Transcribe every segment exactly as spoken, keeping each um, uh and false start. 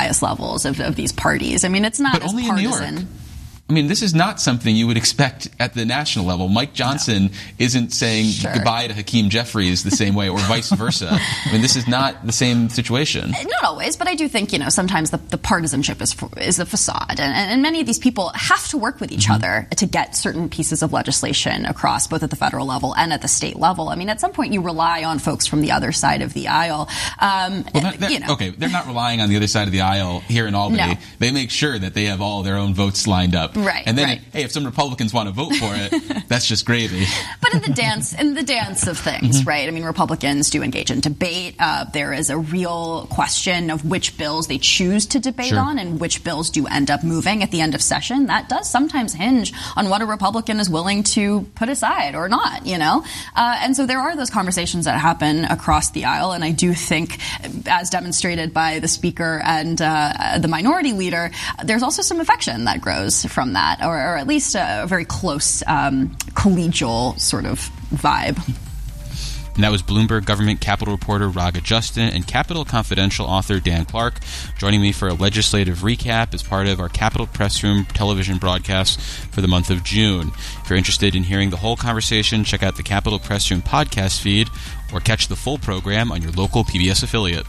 highest levels of, of these parties. I mean, it's not but as only partisan. In New York. I mean, this is not something you would expect at the national level. Mike Johnson no. isn't saying sure. goodbye to Hakeem Jeffries the same way, or vice versa. I mean, this is not the same situation. Not always, but I do think, you know, sometimes the, the partisanship is is a facade. And, and many of these people have to work with each mm-hmm. other to get certain pieces of legislation across, both at the federal level and at the state level. I mean, at some point you rely on folks from the other side of the aisle. Um, well, not, you know. Okay, they're not relying on the other side of the aisle here in Albany. No. They make sure that they have all their own votes lined up. Right, and then, right. hey, if some Republicans want to vote for it, that's just gravy. But in the dance, in the dance of things, mm-hmm. right? I mean, Republicans do engage in debate. Uh, there is a real question of which bills they choose to debate sure. on, and which bills do end up moving at the end of session. That does sometimes hinge on what a Republican is willing to put aside or not, you know. Uh, and so there are those conversations that happen across the aisle, and I do think, as demonstrated by the Speaker and uh, the Minority Leader, there's also some affection that grows from that, or, or at least a very close um, collegial sort of vibe. And that was Bloomberg government Capitol reporter Raga Justin and Capitol Confidential author Dan Clark joining me for a legislative recap as part of our Capitol Press Room television broadcast for the month of June. If you're interested in hearing the whole conversation, check out the Capitol Press Room podcast feed or catch the full program on your local P B S affiliate.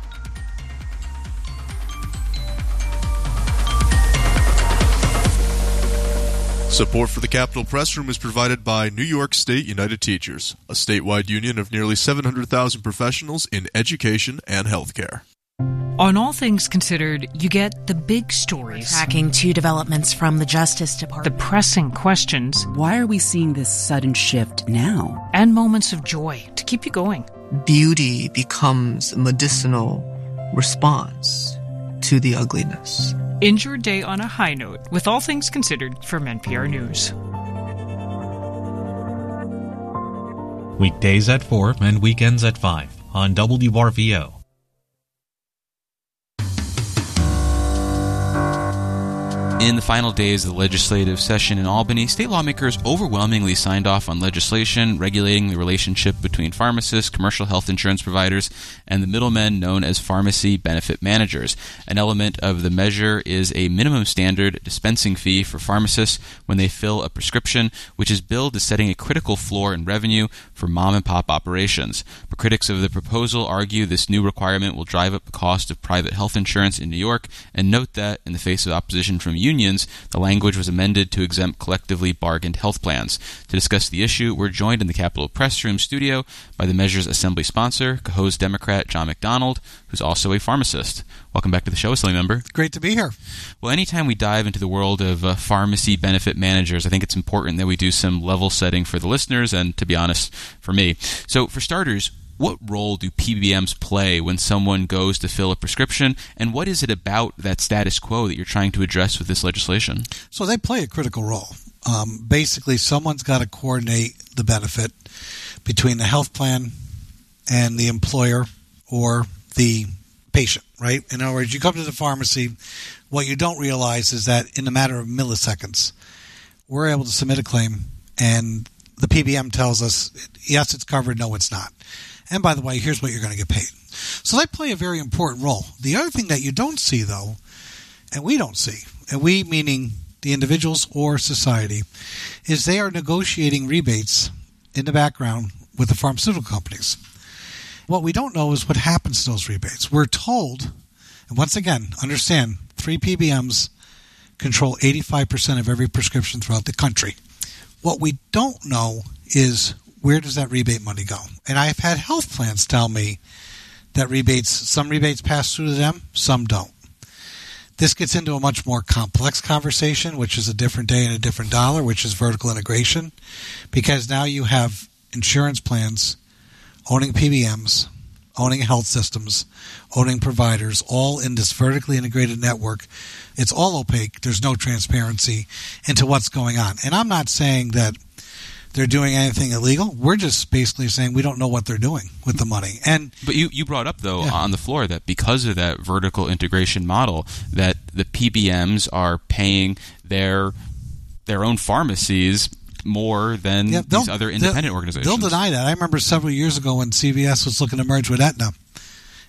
Support for the Capitol Press Room is provided by New York State United Teachers, a statewide union of nearly seven hundred thousand professionals in education and healthcare. On All Things Considered, you get the big stories. Tracking two developments from the Justice Department. The pressing questions. Why are we seeing this sudden shift now? And moments of joy to keep you going. Beauty becomes a medicinal response to the ugliness. End your day on a high note with All Things Considered from N P R News. Weekdays at four and weekends at five on W R V O. In the final days of the legislative session in Albany, state lawmakers overwhelmingly signed off on legislation regulating the relationship between pharmacists, commercial health insurance providers, and the middlemen known as pharmacy benefit managers. An element of the measure is a minimum standard dispensing fee for pharmacists when they fill a prescription, which is billed as setting a critical floor in revenue for mom-and-pop operations. But critics of the proposal argue this new requirement will drive up the cost of private health insurance in New York, and note that, in the face of opposition from unions, the language was amended to exempt collectively bargained health plans. To discuss the issue, we're joined in the Capitol Press Room studio by the measure's assembly sponsor, Cohoes Democrat John McDonald, who's also a pharmacist. Welcome back to the show, Assembly Member. Great to be here. Well, anytime we dive into the world of uh, pharmacy benefit managers, I think it's important that we do some level setting for the listeners and, to be honest, for me. So, for starters, what role do P B Ms play when someone goes to fill a prescription, and what is it about that status quo that you're trying to address with this legislation? So they play a critical role. Um, basically, someone's got to coordinate the benefit between the health plan and the employer or the patient, right? In other words, you come to the pharmacy, what you don't realize is that in a matter of milliseconds, we're able to submit a claim, and the P B M tells us, yes, it's covered, no, it's not. And by the way, here's what you're going to get paid. So they play a very important role. The other thing that you don't see, though, and we don't see, and we meaning the individuals or society, is they are negotiating rebates in the background with the pharmaceutical companies. What we don't know is what happens to those rebates. We're told, and once again, understand, three P B Ms control eighty-five percent of every prescription throughout the country. What we don't know is where does that rebate money go? And I've had health plans tell me that rebates, some rebates pass through to them, some don't. This gets into a much more complex conversation, which is a different day and a different dollar, which is vertical integration, because now you have insurance plans owning P B Ms, owning health systems, owning providers, all in this vertically integrated network. It's all opaque. There's no transparency into what's going on. And I'm not saying that they're doing anything illegal. We're just basically saying we don't know what they're doing with the money. And But you, you brought up, though, yeah. on the floor that because of that vertical integration model, that the P B Ms are paying their their own pharmacies more than yeah, these other independent they'll, organizations. They'll deny that. I remember several years ago when C V S was looking to merge with Aetna.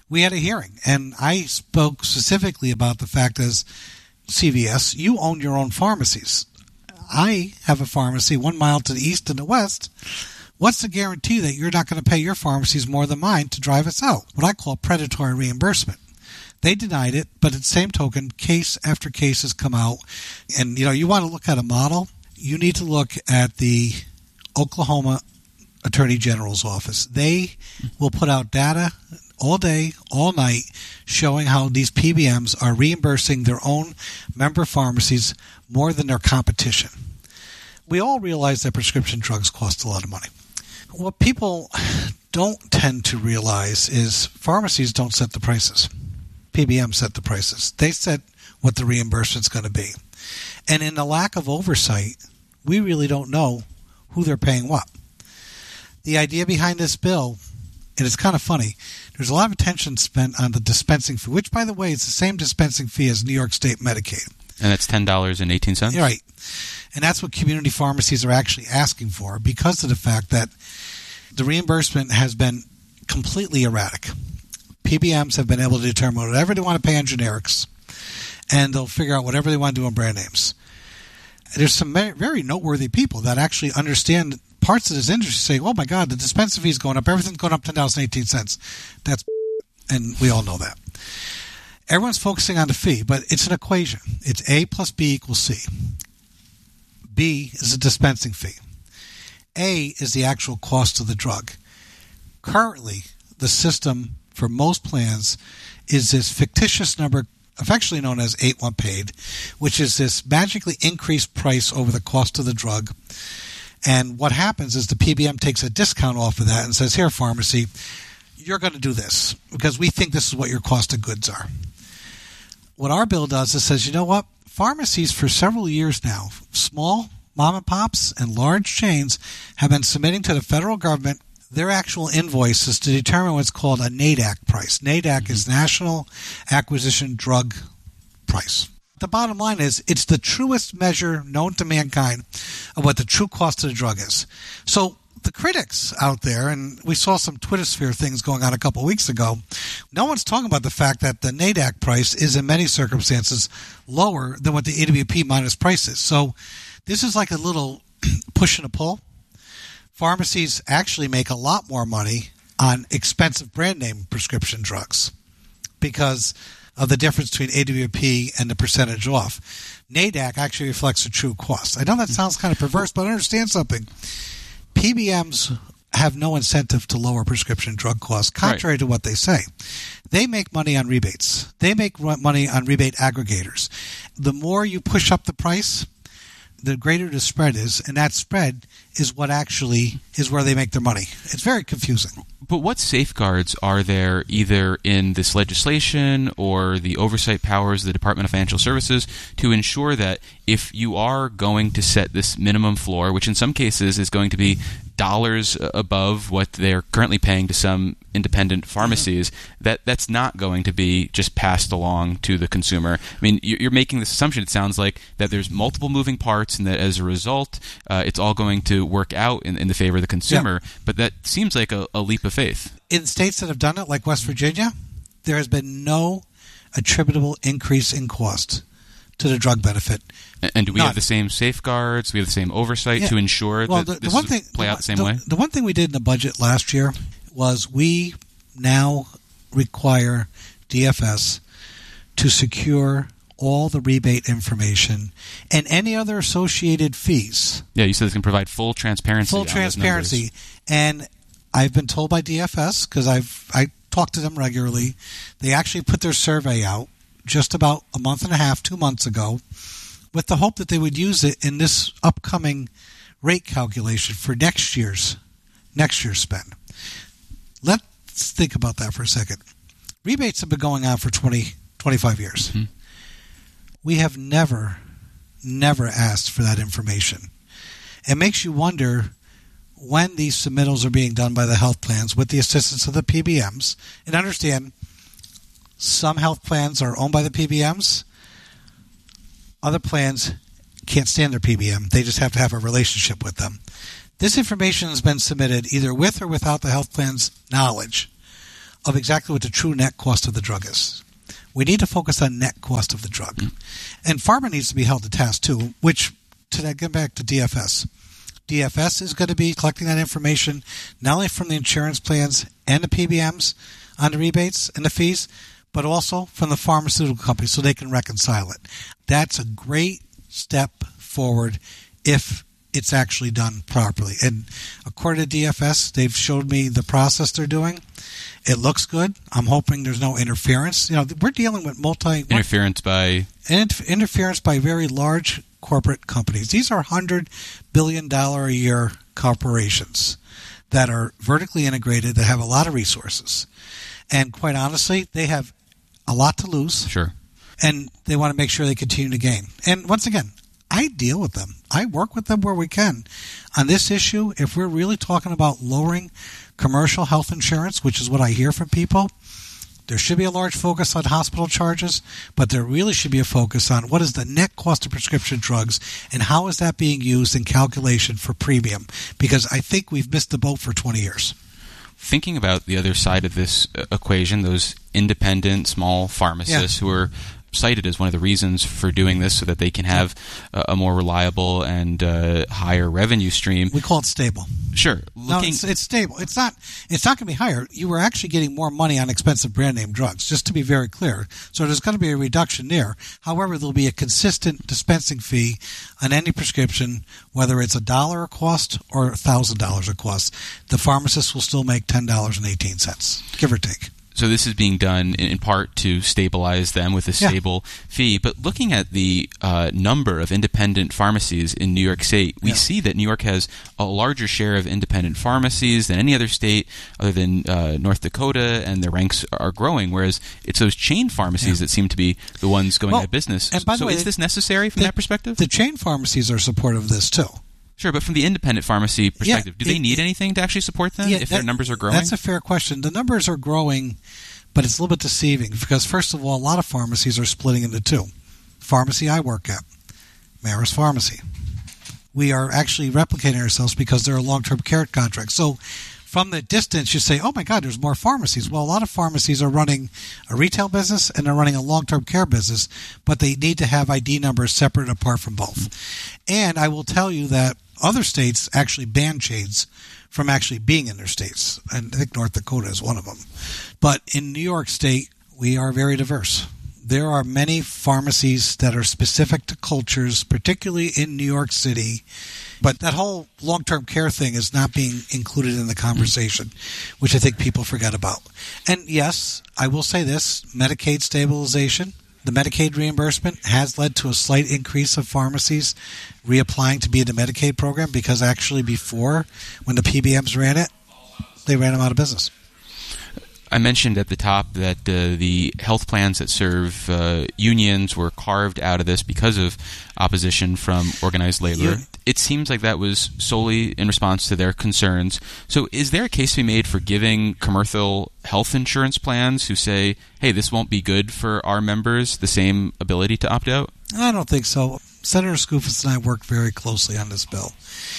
we had a hearing, and I spoke specifically about the fact as C V S, you own your own pharmacies. I have a pharmacy one mile to the east and the west. What's the guarantee that you're not going to pay your pharmacies more than mine to drive us out? What I call predatory reimbursement. They denied it, but at the same token, case after case has come out. And, you know, you want to look at a model, you need to look at the Oklahoma Attorney General's office. They will put out data all day, all night, showing how these P B Ms are reimbursing their own member pharmacies more than their competition. We all realize that prescription drugs cost a lot of money. What people don't tend to realize is pharmacies don't set the prices. P B Ms set the prices. They set what the reimbursement's going to be. And in the lack of oversight, we really don't know who they're paying what. The idea behind this bill, and it's kind of funny, there's a lot of attention spent on the dispensing fee, which, by the way, is the same dispensing fee as New York State Medicaid. And that's ten dollars and eighteen cents? Right. And that's what community pharmacies are actually asking for because of the fact that the reimbursement has been completely erratic. P B Ms have been able to determine whatever they want to pay on generics, and they'll figure out whatever they want to do on brand names. There's some very noteworthy people that actually understand parts of this industry saying, oh, my God, the dispensing fee is going up. Everything's going up ten dollars and eighteen cents. That's and we all know that. Everyone's focusing on the fee, but it's an equation. It's A plus B equals C. B is a dispensing fee. A is the actual cost of the drug. Currently, the system for most plans is this fictitious number, affectionately known as eight one paid, which is this magically increased price over the cost of the drug. And what happens is the P B M takes a discount off of that and says, here, pharmacy, you're going to do this because we think this is what your cost of goods are. What our bill does is says, you know what? Pharmacies for several years now, small mom and pops and large chains, have been submitting to the federal government their actual invoices to determine what's called a NADAC price. NADAC mm-hmm. is National Acquisition Drug Price. The bottom line is it's the truest measure known to mankind of what the true cost of the drug is. So the critics out there, and we saw some Twitter sphere things going on a couple of weeks ago, no one's talking about the fact that the NADAC price is in many circumstances lower than what the A W P minus price is. So this is like a little push and a pull. Pharmacies actually make a lot more money on expensive brand name prescription drugs because of the difference between A W P and the percentage off. NADAC actually reflects the true cost. I know that sounds kind of perverse, but understand something. P B Ms have no incentive to lower prescription drug costs, contrary right. to what they say. They make money on rebates. They make money on rebate aggregators. The more you push up the price, the greater the spread is, and that spread is what actually is where they make their money. It's very confusing. But what safeguards are there either in this legislation or the oversight powers of the Department of Financial Services to ensure that if you are going to set this minimum floor, which in some cases is going to be dollars above what they're currently paying to some independent pharmacies, mm-hmm. that that's not going to be just passed along to the consumer? I mean, you're making this assumption, it sounds like, that there's multiple moving parts and that as a result, uh, it's all going to work out in, in the favor of the consumer, yeah. but that seems like a, a leap of faith. In states that have done it, like West Virginia, there has been no attributable increase in cost to the drug benefit. And, and do we None. have the same safeguards? Do we have the same oversight yeah. to ensure well, that the, this the one thing, play the, out the same the, way? The one thing we did in the budget last year was we now require D F S to secure all the rebate information and any other associated fees. Yeah, you said it can provide full transparency. Full transparency. And I've been told by D F S, because I've I talk to them regularly, they actually put their survey out just about a month and a half, two months ago, with the hope that they would use it in this upcoming rate calculation for next year's next year's spend. Let's think about that for a second. Rebates have been going on for twenty, twenty-five years. Mm-hmm. We have never, never asked for that information. It makes you wonder when these submittals are being done by the health plans with the assistance of the P B Ms. And understand, some health plans are owned by the P B Ms. Other plans can't stand their P B M. They just have to have a relationship with them. This information has been submitted either with or without the health plan's knowledge of exactly what the true net cost of the drug is. We need to focus on net cost of the drug. Mm. And pharma needs to be held to task too, which, to get back to D F S. D F S is going to be collecting that information not only from the insurance plans and the P B Ms on the rebates and the fees, but also from the pharmaceutical companies so they can reconcile it. That's a great step forward if it's actually done properly. And according to D F S, they've showed me the process they're doing. It looks good. I'm hoping there's no interference. You know, we're dealing with multi... Interference by... Interference by very large corporate companies. These are one hundred billion dollars a year corporations that are vertically integrated, that have a lot of resources. And quite honestly, they have a lot to lose. Sure. And they want to make sure they continue to gain. And once again, I deal with them. I work with them where we can. On this issue, if we're really talking about lowering commercial health insurance, which is what I hear from people, there should be a large focus on hospital charges, but there really should be a focus on what is the net cost of prescription drugs and how is that being used in calculation for premium, because I think we've missed the boat for twenty years. Thinking about the other side of this equation, those independent small pharmacists yeah. who are cited as one of the reasons for doing this so that they can have a, a more reliable and uh, higher revenue stream. We call it stable. Sure. Looking, no, it's, it's stable. It's not It's not going to be higher. You were actually getting more money on expensive brand name drugs, just to be very clear. So there's going to be a reduction there. However, there'll be a consistent dispensing fee on any prescription, whether it's a dollar a cost or one thousand dollars a cost. The pharmacist will still make ten dollars and eighteen cents, give or take. So this is being done in part to stabilize them with a stable yeah. fee. But looking at the uh, number of independent pharmacies in New York State, we yeah. see that New York has a larger share of independent pharmacies than any other state other than uh, North Dakota, and their ranks are growing, whereas it's those chain pharmacies yeah. that seem to be the ones going well, out of business. And by the so way, is this necessary from the, that perspective? The chain pharmacies are supportive of this too. Sure, but from the independent pharmacy perspective, yeah, do they it, need anything to actually support them yeah, if that, their numbers are growing? That's a fair question. The numbers are growing, but it's a little bit deceiving because, first of all, a lot of pharmacies are splitting into two. Pharmacy I work at, Maris Pharmacy. We are actually replicating ourselves because they're a long-term care contract. So from the distance, you say, oh, my God, there's more pharmacies. Well, a lot of pharmacies are running a retail business and they're running a long-term care business, but they need to have I D numbers separate and apart from both. And I will tell you that other states actually ban chains from actually being in their states. And I think North Dakota is one of them. But in New York State, we are very diverse. There are many pharmacies that are specific to cultures, particularly in New York City. But that whole long-term care thing is not being included in the conversation, which I think people forget about. And yes, I will say this, Medicaid stabilization, the Medicaid reimbursement has led to a slight increase of pharmacies reapplying to be in the Medicaid program because actually before, when the P B Ms ran it, they ran them out of business. I mentioned at the top that uh, the health plans that serve uh, unions were carved out of this because of opposition from organized labor. You, it seems like that was solely in response to their concerns. So is there a case to be made for giving commercial health insurance plans who say, hey, this won't be good for our members, the same ability to opt out? I don't think so. Senator Skoufis and I worked very closely on this bill.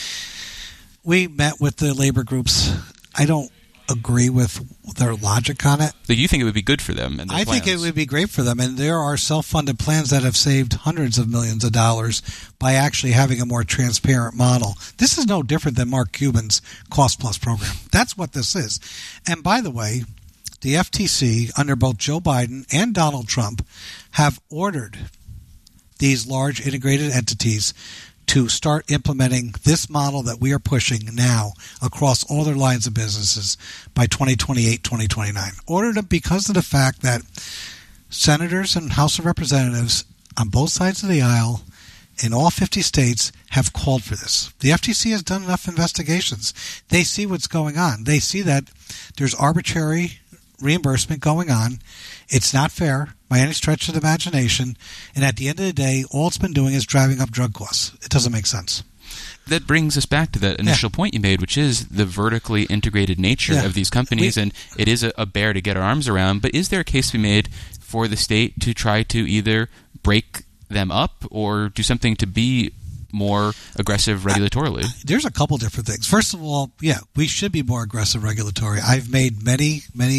We met with the labor groups. I don't agree with their logic on it. So you think it would be good for them? And their I plans? think it would be great for them. And there are self-funded plans that have saved hundreds of millions of dollars by actually having a more transparent model. This is no different than Mark Cuban's Cost Plus program. That's what this is. And by the way, the F T C, under both Joe Biden and Donald Trump, have ordered these large integrated entities to start implementing this model that we are pushing now across all their lines of businesses by twenty twenty-eight, twenty twenty-nine. Ordered them because of the fact that senators and House of Representatives on both sides of the aisle in all fifty states have called for this. The F T C has done enough investigations. They see what's going on. They see that there's arbitrary reimbursement going on. It's not fair by any stretch of the imagination. And at the end of the day, all it's been doing is driving up drug costs. It doesn't make sense. That brings us back to that initial yeah. point you made, which is the vertically integrated nature yeah. of these companies. We, and it is a, a bear to get our arms around. But is there a case to be made for the state to try to either break them up or do something to be more aggressive regulatorily? Uh, there's a couple different things. First of all, yeah, we should be more aggressive regulatory. I've made many, many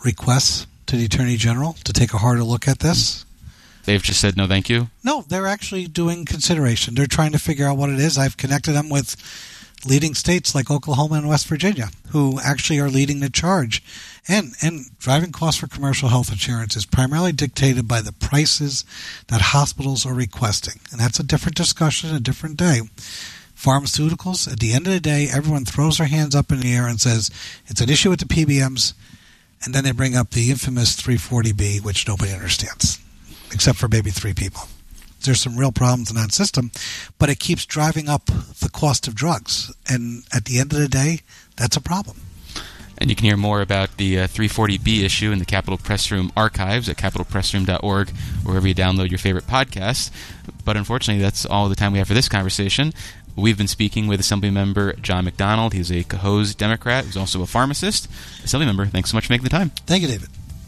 requests to the Attorney General to take a harder look at this. They've just said no thank you? No, they're actually doing consideration. They're trying to figure out what it is. I've connected them with leading states like Oklahoma and West Virginia, who actually are leading the charge. And and driving costs for commercial health insurance is primarily dictated by the prices that hospitals are requesting. And that's a different discussion, a different day. Pharmaceuticals, at the end of the day, everyone throws their hands up in the air and says, it's an issue with the P B Ms, and then they bring up the infamous three forty B, which nobody understands, except for maybe three people. There's some real problems in that system, but it keeps driving up the cost of drugs. And at the end of the day, that's a problem. And you can hear more about the uh, three forty B issue in the Capitol Press Room archives at capital press room dot org, wherever you download your favorite podcasts. But unfortunately, that's all the time we have for this conversation. We've been speaking with Assemblymember John McDonald. He's a Cohoes Democrat who's also a pharmacist. Assemblymember, thanks so much for making the time. Thank you, David.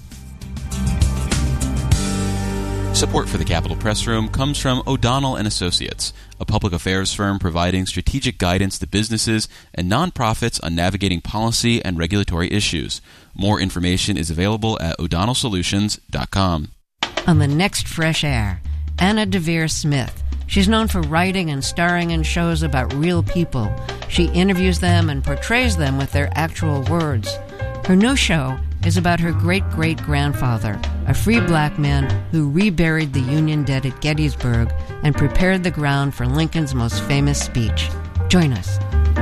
Support for the Capitol Press Room comes from O'Donnell and Associates, a public affairs firm providing strategic guidance to businesses and nonprofits on navigating policy and regulatory issues. More information is available at o'donnell solutions dot com. On the next Fresh Air, Anna Devere Smith. She's known for writing and starring in shows about real people. She interviews them and portrays them with their actual words. Her new show is about her great-great-grandfather, a free black man who reburied the Union dead at Gettysburg and prepared the ground for Lincoln's most famous speech. Join us.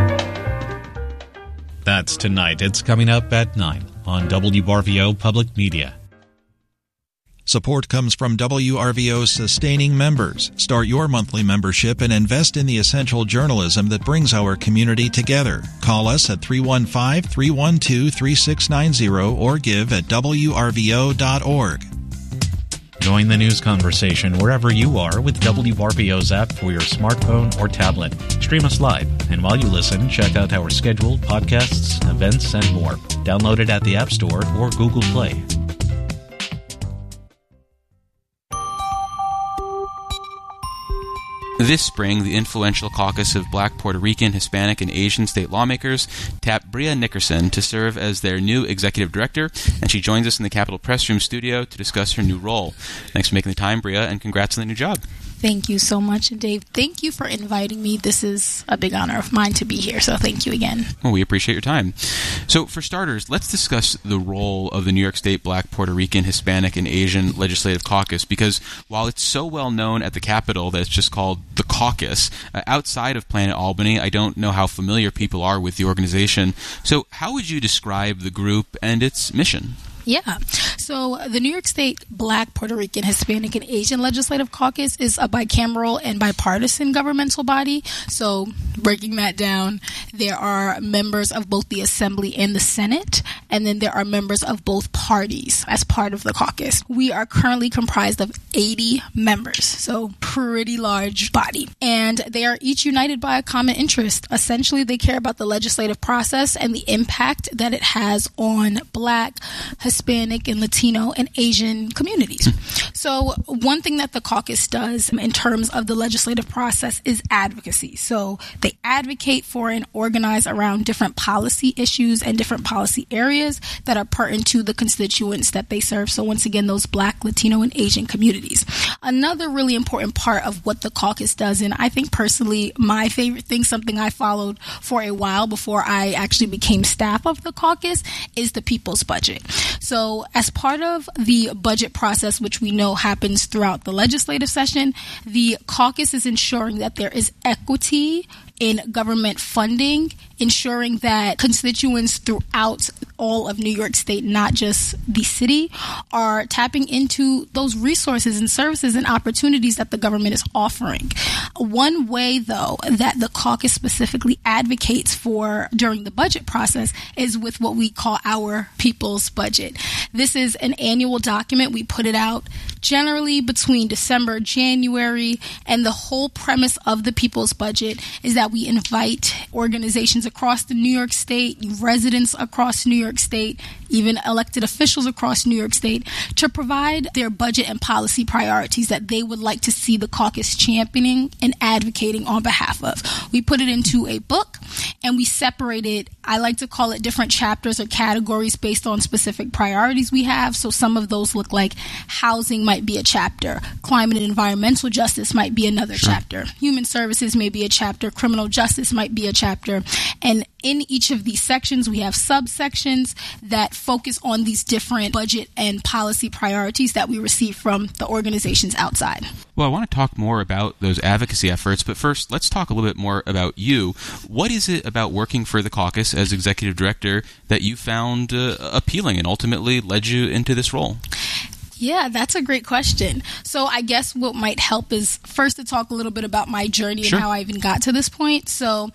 That's tonight. It's coming up at nine on W R V O Public Media. Support comes from W R V O's sustaining members. Start your monthly membership and invest in the essential journalism that brings our community together. Call us at three one five, three one two, three six nine zero or give at W R V O dot org. Join the news conversation wherever you are with W R V O's app for your smartphone or tablet. Stream us live, and while you listen, check out our scheduled podcasts, events, and more. Download it at the App Store or Google Play. This spring, the influential caucus of Black, Puerto Rican, Hispanic, and Asian state lawmakers tapped Bria Nickerson to serve as their new executive director, and she joins us in the Capitol Press Room studio to discuss her new role. Thanks for making the time, Bria, and congrats on the new job. Thank you so much, and Dave, thank you for inviting me. This is a big honor of mine to be here, so thank you again. Well, we appreciate your time. So, for starters, let's discuss the role of the New York State Black, Puerto Rican, Hispanic, and Asian Legislative Caucus, because while it's so well known at the Capitol that it's just called the caucus, uh, outside of Planet Albany, I don't know how familiar people are with the organization. So, how would you describe the group and its mission? Yeah. So the New York State Black, Puerto Rican, Hispanic, and Asian Legislative Caucus is a bicameral and bipartisan governmental body. So breaking that down, there are members of both the Assembly and the Senate, and then there are members of both parties as part of the caucus. We are currently comprised of eighty members, so pretty large body. And they are each united by a common interest. Essentially, they care about the legislative process and the impact that it has on Black, Hispanic, and Latino and Asian communities. So one thing that the caucus does in terms of the legislative process is advocacy. So they advocate for and organize around different policy issues and different policy areas that are pertinent to the constituents that they serve. So once again, those Black, Latino, and Asian communities. Another really important part of what the caucus does, and I think personally my favorite thing, something I followed for a while before I actually became staff of the caucus, is the people's budget. So as part of the budget process, which we know happens throughout the legislative session, the caucus is ensuring that there is equity in government funding, ensuring that constituents throughout all of New York State, not just the city, are tapping into those resources and services and opportunities that the government is offering. One way, though, that the caucus specifically advocates for during the budget process is with what we call our people's budget. This is an annual document. We put it out generally between December, January, and the whole premise of the people's budget is that we invite organizations across the New York State, residents across New York State, even elected officials across New York State, to provide their budget and policy priorities that they would like to see the caucus championing and advocating on behalf of. We put it into a book. and we separated, I like to call it different chapters or categories based on specific priorities we have. So some of those look like housing might be a chapter, climate and environmental justice might be another Sure. chapter, human services may be a chapter, criminal justice might be a chapter. And in each of these sections, we have subsections that focus on these different budget and policy priorities that we receive from the organizations outside. Well, I want to talk more about those advocacy efforts, but first, let's talk a little bit more about you. What is it about working for the caucus as executive director that you found uh, appealing and ultimately led you into this role? Yeah, that's a great question. So I guess what might help is first to talk a little bit about my journey Sure. and how I even got to this point. So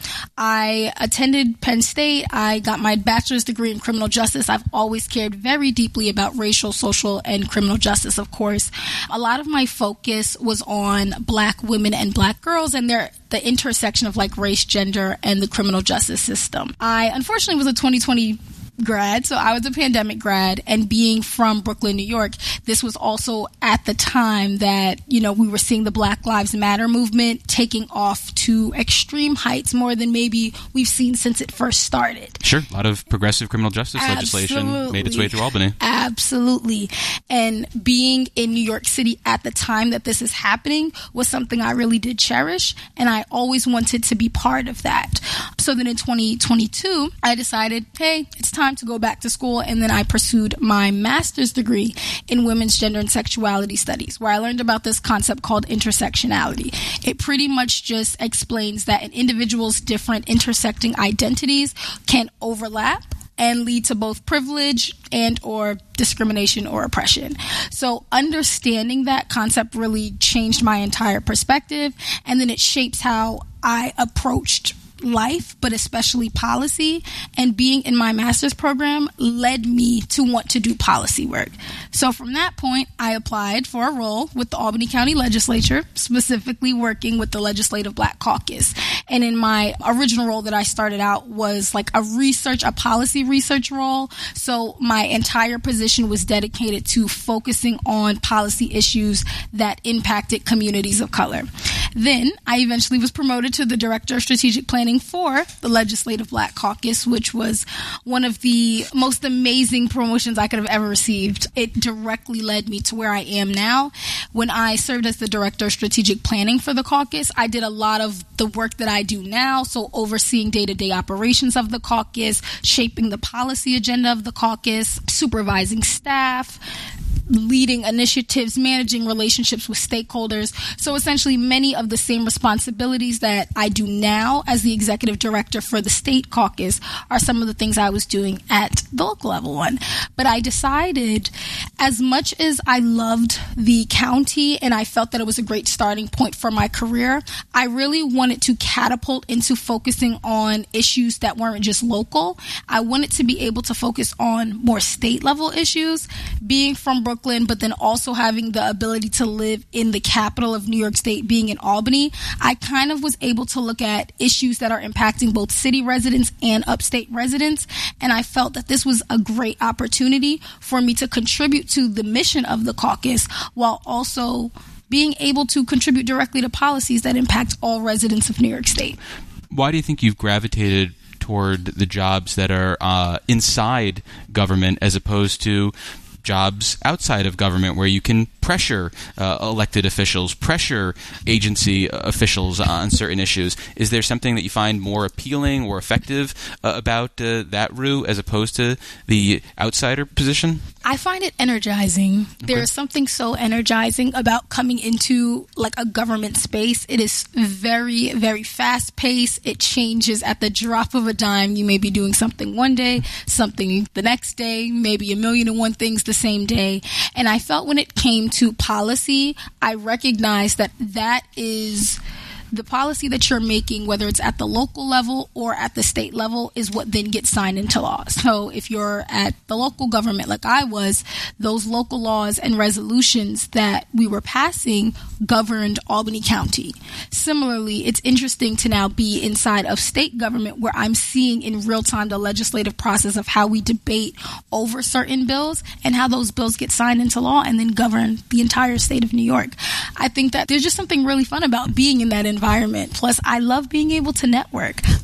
I attended Penn State. I got my bachelor's degree in criminal justice. I've always cared very deeply about racial, social, and criminal justice, of course. A lot of my focus was on Black women and Black girls and their the intersection of like race, gender, and the criminal justice system. I unfortunately was a twenty twenty grad, so I was a pandemic grad, and being from Brooklyn, New York, this was also at the time that, you know, we were seeing the Black Lives Matter movement taking off to extreme heights, more than maybe we've seen since it first started. Sure. A lot of progressive criminal justice legislation Absolutely. made its way through Albany. Absolutely. And being in New York City at the time that this is happening was something I really did cherish, and I always wanted to be part of that. So then in twenty twenty-two, I decided, hey, it's time to go back to school, and then I pursued my master's degree in women's gender and sexuality studies, where I learned about this concept called intersectionality. It pretty much just explains that an individual's different intersecting identities can overlap and lead to both privilege and or discrimination or oppression. So understanding that concept really changed my entire perspective, and then it shapes how I approached life, but especially policy. And being in my master's program led me to want to do policy work. So from that point, I applied for a role with the Albany County Legislature, specifically working with the Legislative Black Caucus. And in my original role that I started out was like a research, a policy research role. So my entire position was dedicated to focusing on policy issues that impacted communities of color. Then I eventually was promoted to the Director of Strategic Planning for the Legislative Black Caucus, which was one of the most amazing promotions I could have ever received. It directly led me to where I am now. When I served as the Director of Strategic Planning for the caucus, I did a lot of the work that I do now, so overseeing day-to-day operations of the caucus, shaping the policy agenda of the caucus, supervising staff, leading initiatives, managing relationships with stakeholders. So essentially many of the same responsibilities that I do now as the executive director for the state caucus are some of the things I was doing at the local level one. But I decided, as much as I loved the county and I felt that it was a great starting point for my career, I really wanted to catapult into focusing on issues that weren't just local. I wanted to be able to focus on more state level issues. Being from Brooklyn, but then also having the ability to live in the capital of New York State, being in Albany, I kind of was able to look at issues that are impacting both city residents and upstate residents. And I felt that this was a great opportunity for me to contribute to the mission of the caucus while also being able to contribute directly to policies that impact all residents of New York State. Why do you think you've gravitated toward the jobs that are uh, inside government as opposed to jobs outside of government where you can pressure uh, elected officials, pressure agency officials on certain issues? Is there something that you find more appealing or effective uh, about uh, that route as opposed to the outsider position? I find it energizing. Okay. There is something so energizing about coming into like a government space. It is very, very fast paced. It changes at the drop of a dime. You may be doing something one day, something the next day, maybe a million and one things the same day. And I felt when it came to policy, I recognized that that is the policy that you're making, whether it's at the local level or at the state level, is what then gets signed into law. So if you're at the local government like I was, those local laws and resolutions that we were passing governed Albany County. Similarly, it's interesting to now be inside of state government where I'm seeing in real time the legislative process of how we debate over certain bills and how those bills get signed into law and then govern the entire state of New York. I think that there's just something really fun about being in that environment. Plus, I love being able to network.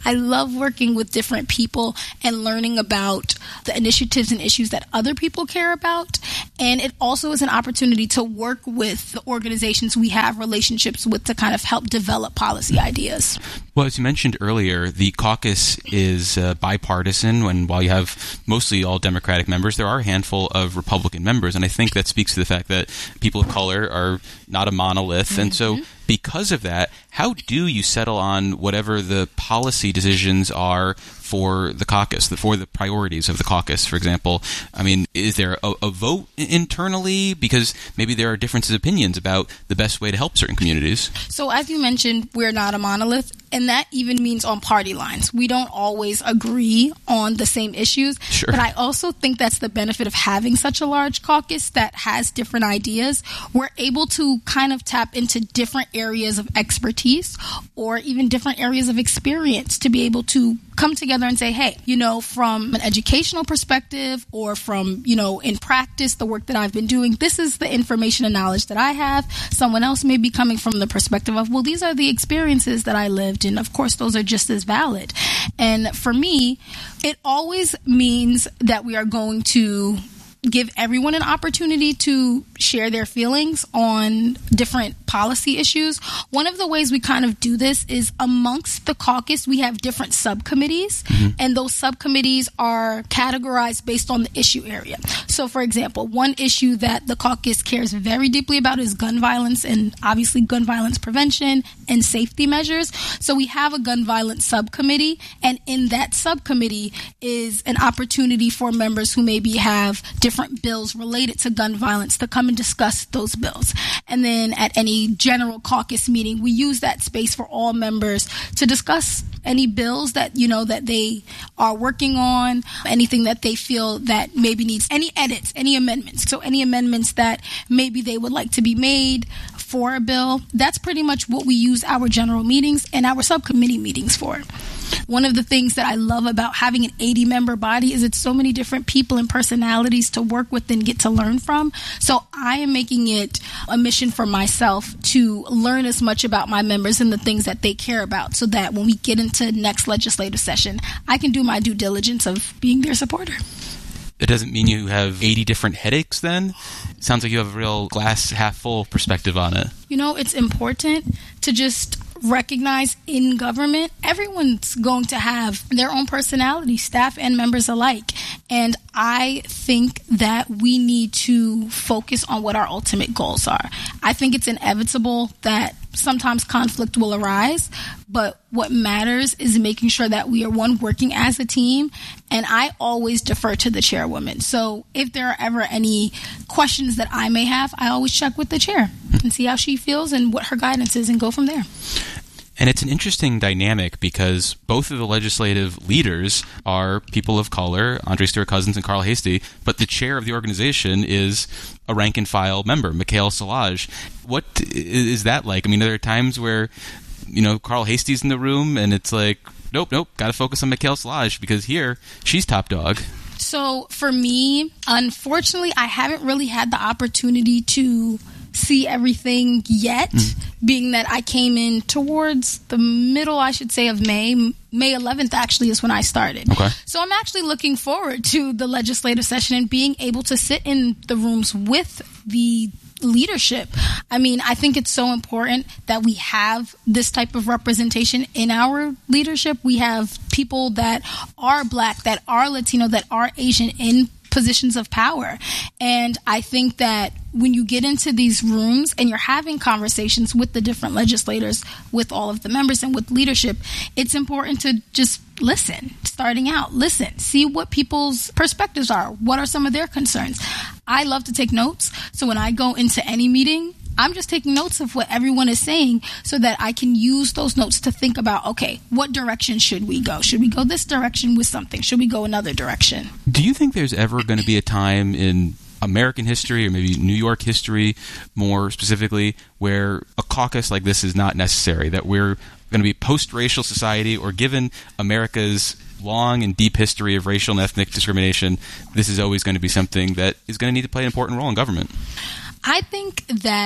I love working with different people and learning about the initiatives and issues that other people care about. And it also is an opportunity to work with the organizations we have relationships with to kind of help develop policy ideas. Well, as you mentioned earlier, the caucus is uh, bipartisan, and while you have mostly all Democratic members, there are a handful of Republican members, and I think that speaks to the fact that people of color are not a monolith. Mm-hmm. And so because of that, how do you settle on whatever the policy decisions are for the caucus, for the priorities of the caucus, for example? I mean, is there a, a vote internally? Because maybe there are differences of opinions about the best way to help certain communities. So as you mentioned, we're not a monolith, and that even means on party lines. We don't always agree on the same issues, sure. But I also think that's the benefit of having such a large caucus that has different ideas. We're able to kind of tap into different areas of expertise or even different areas of experience to be able to come together and say, hey, you know, from an educational perspective or from, you know, in practice, the work that I've been doing, this is the information and knowledge that I have. Someone else may be coming from the perspective of, well, these are the experiences that I lived, and of course, those are just as valid. And for me, it always means that we are going to give everyone an opportunity to share their feelings on different policy issues. One of the ways we kind of do this is amongst the caucus, we have different subcommittees, mm-hmm. and those subcommittees are categorized based on the issue area. So, for example, one issue that the caucus cares very deeply about is gun violence, and obviously gun violence prevention and safety measures. So we have a gun violence subcommittee, and in that subcommittee is an opportunity for members who maybe have different different bills related to gun violence to come and discuss those bills. And then at any general caucus meeting, we use that space for all members to discuss any bills that, you know, that they are working on, anything that they feel that maybe needs any edits, any amendments. So any amendments that maybe they would like to be made for a bill. That's pretty much what we use our general meetings and our subcommittee meetings for. One of the things that I love about having an eighty-member body is it's so many different people and personalities to work with and get to learn from. So I am making it a mission for myself to learn as much about my members and the things that they care about so that when we get into next legislative session, I can do my due diligence of being their supporter. It doesn't mean you have eighty different headaches then? It sounds like you have a real glass half full perspective on it. You know, it's important to just recognize in government, everyone's going to have their own personality, staff and members alike. And I think that we need to focus on what our ultimate goals are. I think it's inevitable that sometimes conflict will arise, but what matters is making sure that we are, one, working as a team, and I always defer to the chairwoman. So if there are ever any questions that I may have, I always check with the chair and see how she feels and what her guidance is and go from there. And it's an interesting dynamic because both of the legislative leaders are people of color, Andre Stewart-Cousins and Carl Heastie, but the chair of the organization is a rank-and-file member, Mikhail Szilagyi. What is that like? I mean, are there times where, you know, Carl Hastie's in the room and it's like, nope, nope, got to focus on Mikhail Szilagyi because here, she's top dog. So for me, unfortunately, I haven't really had the opportunity to see everything yet, mm. being that I came in towards the middle, I should say, of May. May eleventh actually is when I started. Okay. So I'm actually looking forward to the legislative session and being able to sit in the rooms with the leadership. I mean, I think it's so important that we have this type of representation in our leadership. We have people that are Black, that are Latino, that are Asian in positions of power. And I think that when you get into these rooms and you're having conversations with the different legislators, with all of the members and with leadership, it's important to just listen, starting out, listen, see what people's perspectives are. What are some of their concerns? I love to take notes. So when I go into any meeting, I'm just taking notes of what everyone is saying so that I can use those notes to think about, okay, what direction should we go? Should we go this direction with something? Should we go another direction? Do you think there's ever going to be a time in American history or maybe New York history more specifically where a caucus like this is not necessary, that we're going to be post-racial society, or given America's long and deep history of racial and ethnic discrimination, this is always going to be something that is going to need to play an important role in government? I think that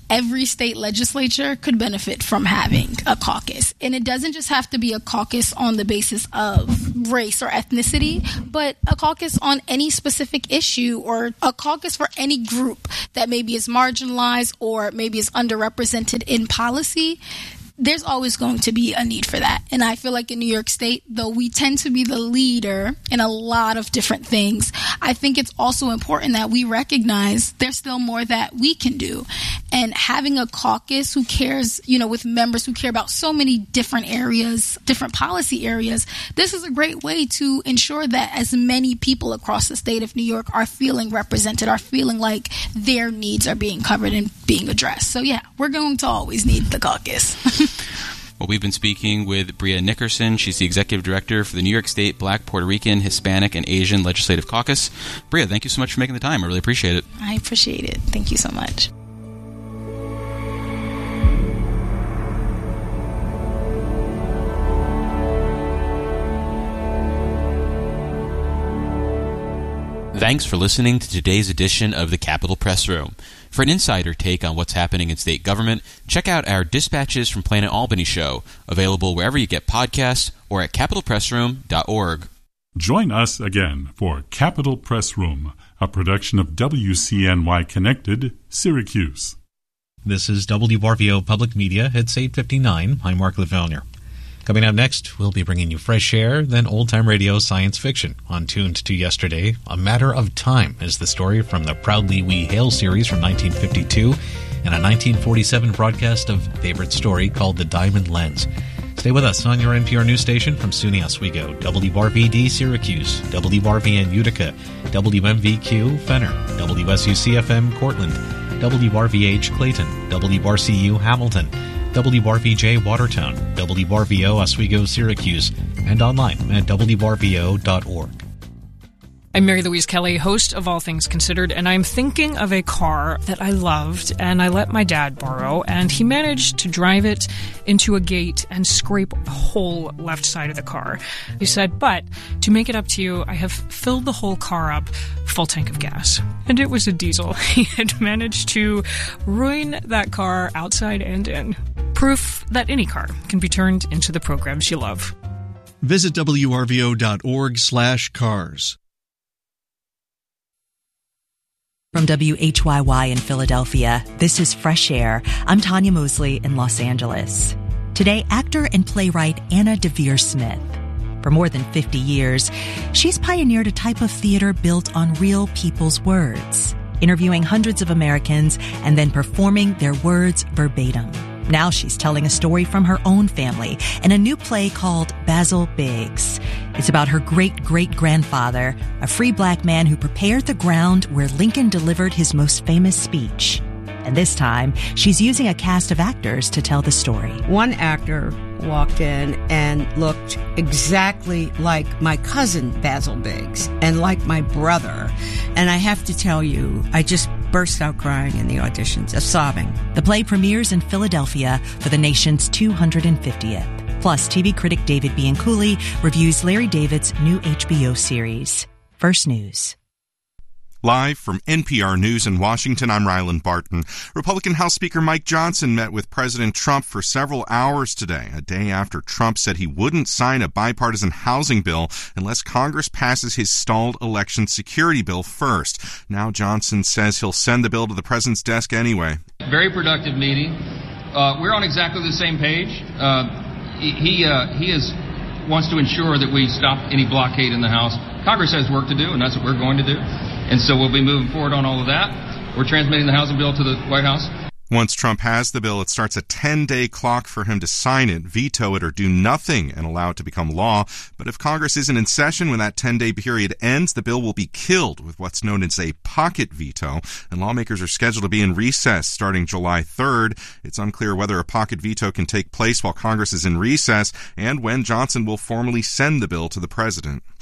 every state legislature could benefit from having a caucus. And it doesn't just have to be a caucus on the basis of race or ethnicity, but a caucus on any specific issue, or a caucus for any group that maybe is marginalized or maybe is underrepresented in policy. There's always going to be a need for that. And I feel like in New York State, though we tend to be the leader in a lot of different things, I think it's also important that we recognize there's still more that we can do. And having a caucus who cares, you know, with members who care about so many different areas, different policy areas, this is a great way to ensure that as many people across the state of New York are feeling represented, are feeling like their needs are being covered and being addressed. So yeah, we're going to always need the caucus. Well, we've been speaking with Bria Nickerson. She's the Executive Director for the New York State Black, Puerto Rican, Hispanic, and Asian Legislative Caucus. Bria, thank you so much for making the time. I really appreciate it. I appreciate it. Thank you so much. Thanks for listening to today's edition of the Capitol Press Room. For an insider take on what's happening in state government, check out our Dispatches from Planet Albany show, available wherever you get podcasts or at capital press room dot org. Join us again for Capitol Press Room, a production of W C N Y Connected, Syracuse. This is W R V O Public Media. It's eight fifty-nine. I'm Mark Lavellier. Coming up next, we'll be bringing you fresh air, then old-time radio science fiction. On Tuned to Yesterday, A Matter of Time is the story from the Proudly We Hail series from nineteen fifty-two and a nineteen forty-seven broadcast of Favorite Story called The Diamond Lens. Stay with us on your N P R news station from SUNY Oswego, W R V D Syracuse, W R V N Utica, W M V Q Fenner, W S U C F M Cortland, W R V H Clayton, W R C U Hamilton, W R V J Watertown, W R V O Oswego Syracuse, and online at W R V O dot org. I'm Mary Louise Kelly, host of All Things Considered, and I'm thinking of a car that I loved and I let my dad borrow, and he managed to drive it into a gate and scrape the whole left side of the car. He said, but to make it up to you, I have filled the whole car up, full tank of gas. And it was a diesel. He had managed to ruin that car outside and in. Proof that any car can be turned into the programs you love. Visit W R V O dot org slash cars. From W H Y Y in Philadelphia, this is Fresh Air. I'm Tanya Mosley in Los Angeles. Today, actor and playwright Anna Deavere Smith. For more than fifty years, she's pioneered a type of theater built on real people's words, interviewing hundreds of Americans and then performing their words verbatim. Now she's telling a story from her own family in a new play called Basil Biggs. It's about her great-great-grandfather, a free black man who prepared the ground where Lincoln delivered his most famous speech. And this time, she's using a cast of actors to tell the story. One actor walked in and looked exactly like my cousin Basil Biggs and like my brother. And I have to tell you, I just burst out crying in the auditions, uh, sobbing. The play premieres in Philadelphia for the nation's two hundred fiftieth. Plus, T V critic David Bianculli reviews Larry David's new H B O series. First News. Live from N P R News in Washington, I'm Ryland Barton. Republican House Speaker Mike Johnson met with President Trump for several hours today, a day after Trump said he wouldn't sign a bipartisan housing bill unless Congress passes his stalled election security bill first. Now Johnson says he'll send the bill to the president's desk anyway. Very productive meeting. Uh, we're on exactly the same page. Uh, he uh, he is wants to ensure that we stop any blockade in the House. Congress has work to do, and that's what we're going to do. And so we'll be moving forward on all of that. We're transmitting the housing bill to the White House. Once Trump has the bill, it starts a ten-day clock for him to sign it, veto it, or do nothing and allow it to become law. But if Congress isn't in session when that ten-day period ends, the bill will be killed with what's known as a pocket veto. And lawmakers are scheduled to be in recess starting July third. It's unclear whether a pocket veto can take place while Congress is in recess and when Johnson will formally send the bill to the president.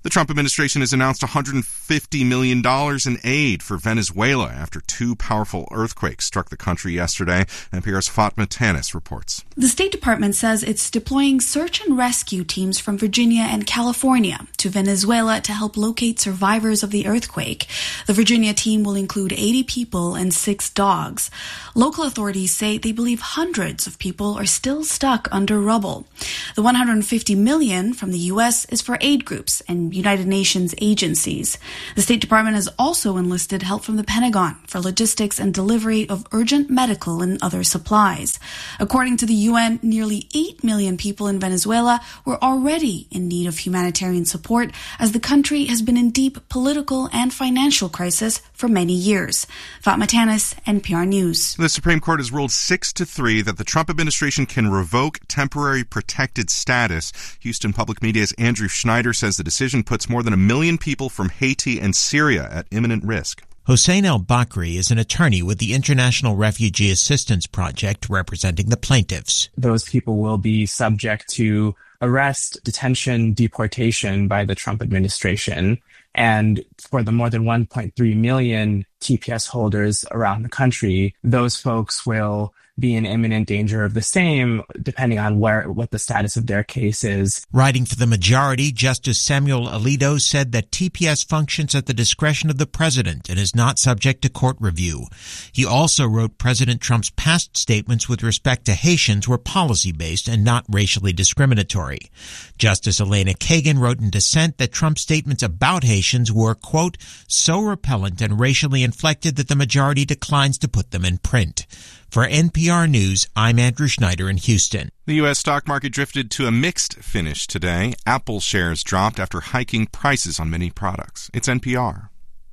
The Trump administration has announced one hundred fifty million dollars in aid for Venezuela after two powerful earthquakes struck the country yesterday. N P R's Fatma Tanis reports. The State Department says it's deploying search and rescue teams from Virginia and California to Venezuela to help locate survivors of the earthquake. The Virginia team will include eighty people and six dogs. Local authorities say they believe hundreds of people are still stuck under rubble. The one hundred fifty million dollars from the U S is for aid groups and United Nations agencies. The State Department has also enlisted help from the Pentagon for logistics and delivery of urgent medical and other supplies. According to the U N, nearly eight million people in Venezuela were already in need of humanitarian support as the country has been in deep political and financial crisis for many years. Fatma Tanis, N P R News. The Supreme Court has ruled six to three that the Trump administration can revoke temporary protected status. Houston Public Media's Andrew Schneider says the decision puts more than a million people from Haiti and Syria at imminent risk. Hossein El-Bakri is an attorney with the International Refugee Assistance Project representing the plaintiffs. Those people will be subject to arrest, detention, deportation by the Trump administration. And for the more than one point three million T P S holders around the country, those folks will be in imminent danger of the same, depending on where what the status of their case is. Writing for the majority, Justice Samuel Alito said that T P S functions at the discretion of the president and is not subject to court review. He also wrote President Trump's past statements with respect to Haitians were policy-based and not racially discriminatory. Justice Elena Kagan wrote in dissent that Trump's statements about Haitians were, quote, so repellent and racially inflected that the majority declines to put them in print. For N P R News, I'm Andrew Schneider in Houston. The U S stock market drifted to a mixed finish today. Apple shares dropped after hiking prices on many products. It's N P R.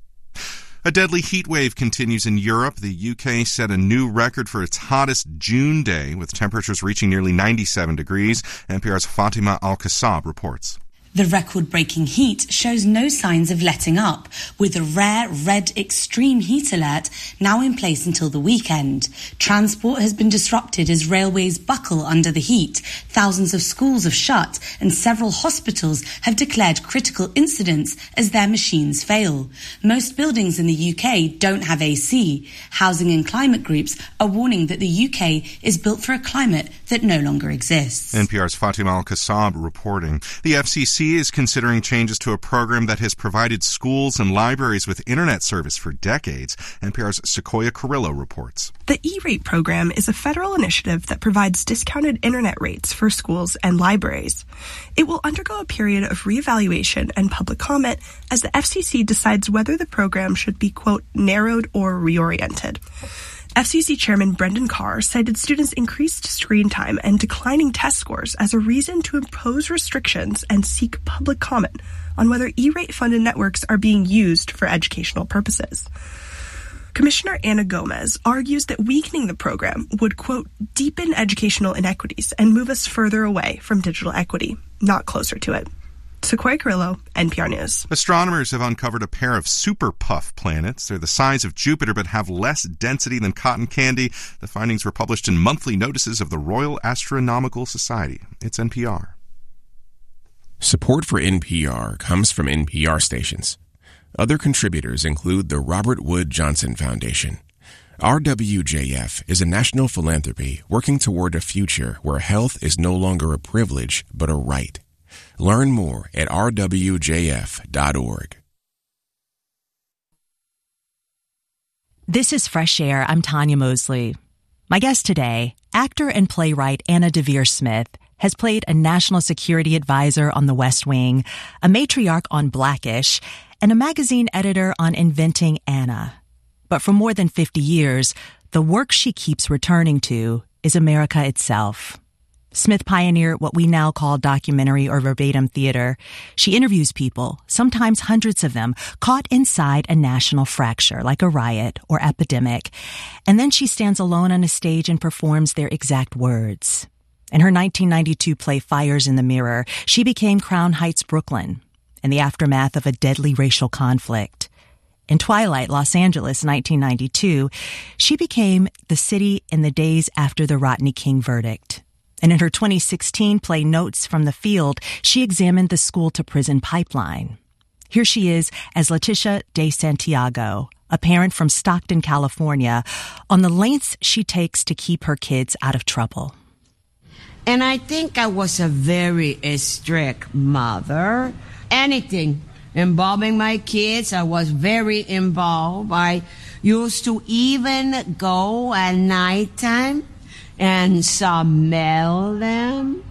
A deadly heat wave continues in Europe. The U K set a new record for its hottest June day, with temperatures reaching nearly ninety-seven degrees. N P R's Fatima Al-Kassab reports. The record-breaking heat shows no signs of letting up, with a rare red extreme heat alert now in place until the weekend. Transport has been disrupted as railways buckle under the heat. Thousands of schools have shut, and several hospitals have declared critical incidents as their machines fail. Most buildings in the U K don't have A C. Housing and climate groups are warning that the U K is built for a climate that no longer exists. N P R's Fatima Al-Kassab reporting. The F C C is considering changes to a program that has provided schools and libraries with internet service for decades. N P R's Sequoia Carrillo reports. The E-Rate program is a federal initiative that provides discounted internet rates for schools and libraries. It will undergo a period of reevaluation and public comment as the F C C decides whether the program should be, quote, narrowed or reoriented. F C C Chairman Brendan Carr cited students' increased screen time and declining test scores as a reason to impose restrictions and seek public comment on whether E-Rate funded networks are being used for educational purposes. Commissioner Anna Gomez argues that weakening the program would, quote, deepen educational inequities and move us further away from digital equity, not closer to it. Sequoia Carrillo, N P R News. Astronomers have uncovered a pair of super puff planets. They're the size of Jupiter but have less density than cotton candy. The findings were published in monthly notices of the Royal Astronomical Society. It's N P R. Support for N P R comes from N P R stations. Other contributors include the Robert Wood Johnson Foundation. R W J F is a national philanthropy working toward a future where health is no longer a privilege but a right. Learn more at r w j f dot org. This is Fresh Air. I'm Tanya Mosley. My guest today, actor and playwright Anna Deavere Smith, has played a national security advisor on The West Wing, a matriarch on Blackish, and a magazine editor on Inventing Anna. But for more than fifty years, the work she keeps returning to is America itself. Smith pioneered what we now call documentary or verbatim theater. She interviews people, sometimes hundreds of them, caught inside a national fracture like a riot or epidemic. And then she stands alone on a stage and performs their exact words. In her nineteen ninety-two play Fires in the Mirror, she became Crown Heights, Brooklyn, in the aftermath of a deadly racial conflict. In Twilight, Los Angeles, nineteen ninety-two, she became the city in the days after the Rodney King verdict. And in her twenty sixteen play Notes from the Field, she examined the school-to-prison pipeline. Here she is as Leticia de Santiago, a parent from Stockton, California, on the lengths she takes to keep her kids out of trouble. And I think I was a very strict mother. Anything involving my kids, I was very involved. I used to even go at nighttime and smell them.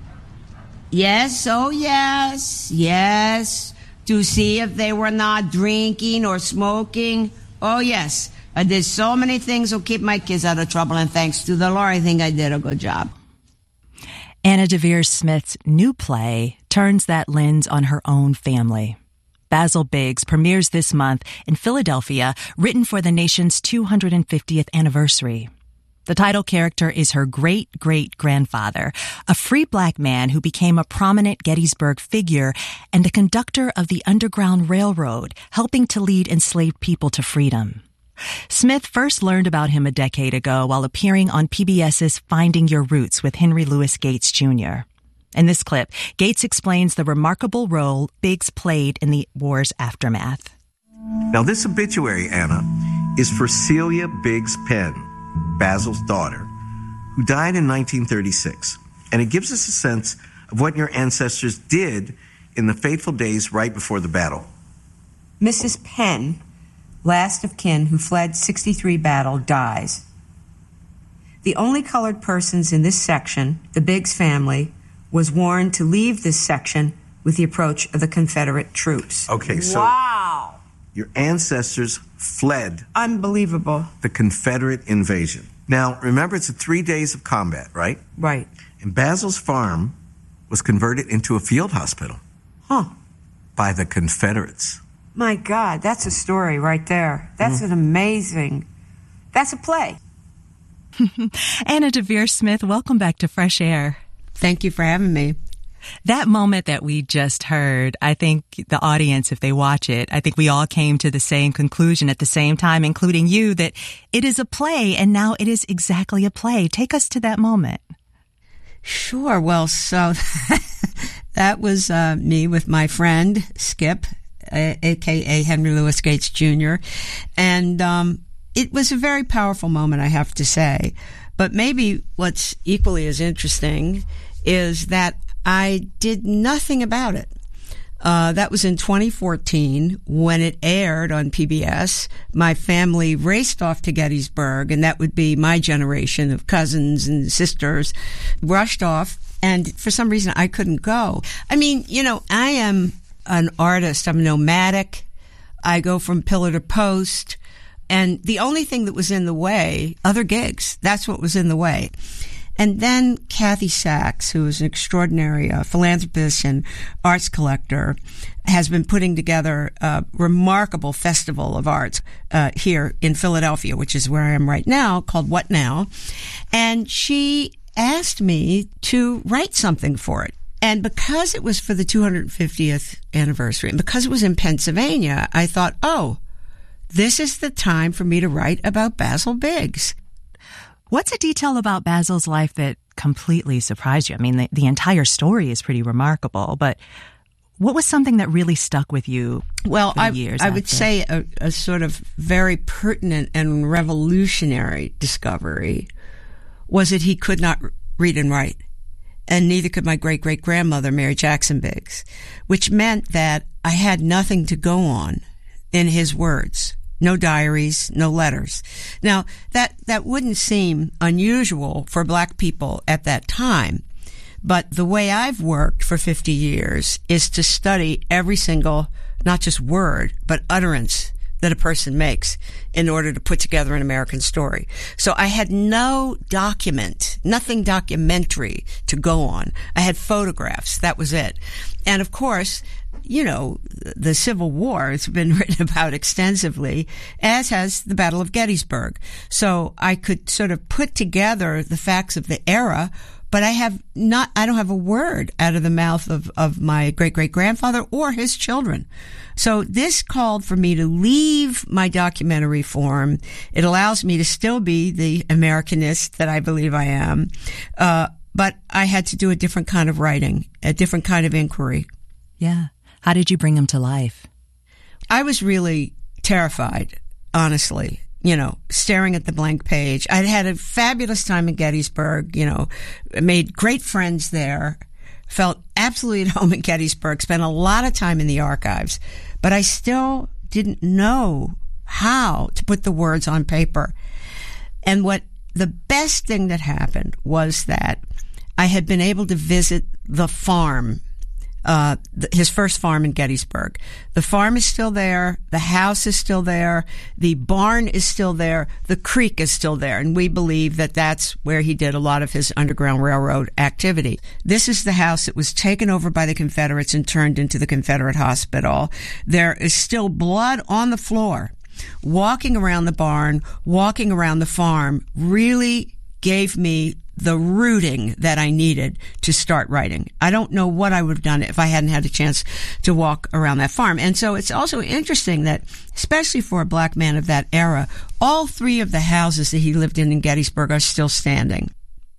Yes, oh yes, yes, to see if they were not drinking or smoking. Oh yes, I did so many things to keep my kids out of trouble, and thanks to the Lord, I think I did a good job. Anna Deavere Smith's new play turns that lens on her own family. Basil Biggs premieres this month in Philadelphia, written for the nation's two hundred fiftieth anniversary. The title character is her great-great-grandfather, a free black man who became a prominent Gettysburg figure and a conductor of the Underground Railroad, helping to lead enslaved people to freedom. Smith first learned about him a decade ago while appearing on PBS's Finding Your Roots with Henry Louis Gates Junior In this clip, Gates explains the remarkable role Biggs played in the war's aftermath. Now, this obituary, Anna, is for Celia Biggs Penn, Basil's daughter, who died in nineteen thirty-six. And it gives us a sense of what your ancestors did in the fateful days right before the battle. Missus Penn, last of kin who fled sixty-three battle, dies. The only colored persons in this section, the Biggs family, was warned to leave this section with the approach of the Confederate troops. Okay, so wow. Your ancestors fled Unbelievable. the Confederate invasion. Now, remember, it's a three days of combat, right? Right. And Basil's farm was converted into a field hospital. Huh. By the Confederates. My God, that's a story right there. That's mm. an amazing, that's a play. Anna Deavere Smith, welcome back to Fresh Air. Thank you for having me. That moment that we just heard, I think the audience, if they watch it, I think we all came to the same conclusion at the same time, including you, that it is a play, and now it is exactly a play. Take us to that moment. Sure. Well, so that was uh, me with my friend, Skip, a- a.k.a. Henry Louis Gates Junior And um, it was a very powerful moment, I have to say. But maybe what's equally as interesting is that I did nothing about it. Uh, that was in twenty fourteen when it aired on P B S. My family raced off to Gettysburg, and that would be my generation of cousins and sisters, rushed off. And for some reason, I couldn't go. I mean, you know, I am an artist. I'm nomadic. I go from pillar to post. And the only thing that was in the way, other gigs, that's what was in the way. And then Kathy Sachs, who is an extraordinary uh, philanthropist and arts collector, has been putting together a remarkable festival of arts uh, here in Philadelphia, which is where I am right now, called What Now? And she asked me to write something for it. And because it was for the two hundred fiftieth anniversary, and because it was in Pennsylvania, I thought, oh, this is the time for me to write about Basil Biggs. What's a detail about Basil's life that completely surprised you? I mean, the, the entire story is pretty remarkable, but what was something that really stuck with you? Well, I, years I after? would say a, a sort of very pertinent and revolutionary discovery was that he could not read and write, and neither could my great-great-grandmother, Mary Jackson Biggs, which meant that I had nothing to go on in his words. No diaries, no letters. Now, that, that wouldn't seem unusual for black people at that time. But the way I've worked for fifty years is to study every single, not just word, but utterance that a person makes in order to put together an American story. So I had no document, nothing documentary to go on. I had photographs. That was it. And of course, you know, the Civil War has been written about extensively, as has the Battle of Gettysburg. So I could sort of put together the facts of the era, but I have not, I don't have a word out of the mouth of, of my great-great-grandfather or his children. So this called for me to leave my documentary form. It allows me to still be the Americanist that I believe I am. Uh, but I had to do a different kind of writing, a different kind of inquiry. Yeah. How did you bring him to life? I was really terrified, honestly, you know, staring at the blank page. I'd had a fabulous time in Gettysburg, you know, made great friends there, felt absolutely at home in Gettysburg, spent a lot of time in the archives, but I still didn't know how to put the words on paper. And what the best thing that happened was that I had been able to visit the farm, uh, his first farm in Gettysburg. The farm is still there. The house is still there. The barn is still there. The creek is still there. And we believe that that's where he did a lot of his Underground Railroad activity. This is the house that was taken over by the Confederates and turned into the Confederate hospital. There is still blood on the floor. Walking around the barn, walking around the farm really gave me the rooting that I needed to start writing. I don't know what I would have done if I hadn't had a chance to walk around that farm. And so it's also interesting that, especially for a black man of that era, all three of the houses that he lived in in Gettysburg are still standing.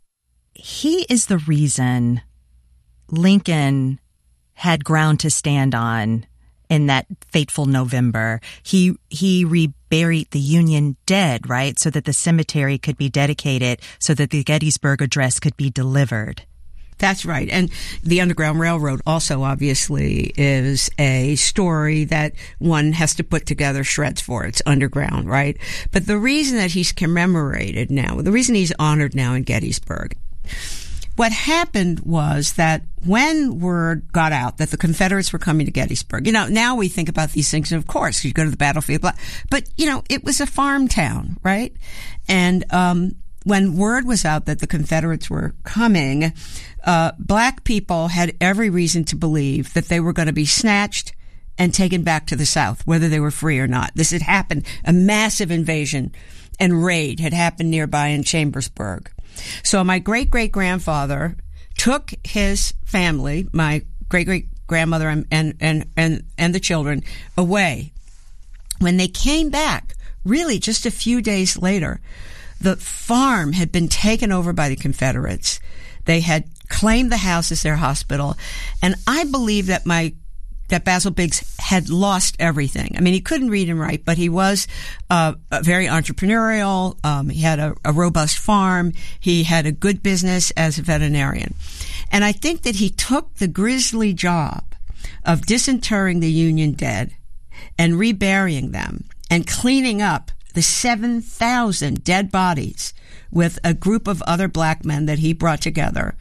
He is the reason Lincoln had ground to stand on in that fateful November. He he reburied the Union dead, right, so that the cemetery could be dedicated, so that the Gettysburg Address could be delivered. That's right. And the Underground Railroad also obviously is a story that one has to put together shreds for. It's underground, right? But the reason that he's commemorated now, the reason he's honored now in Gettysburg, what happened was that when word got out that the Confederates were coming to Gettysburg, you know, now we think about these things, and of course, you go to the battlefield, but, you know, it was a farm town, right? And um when word was out that the Confederates were coming, uh black people had every reason to believe that they were going to be snatched and taken back to the South, whether they were free or not. This had happened. A massive invasion and raid had happened nearby in Chambersburg. So my great-great-grandfather took his family, my great-great-grandmother and, and, and, and, and the children, away. When they came back, really just a few days later, the farm had been taken over by the Confederates. They had claimed the house as their hospital. And I believe that my that Basil Biggs had lost everything. I mean, he couldn't read and write, but he was uh, very entrepreneurial. Um, he had a, a robust farm. He had a good business as a veterinarian. And I think that he took the grisly job of disinterring the Union dead and reburying them and cleaning up the seven thousand dead bodies with a group of other black men that he brought together.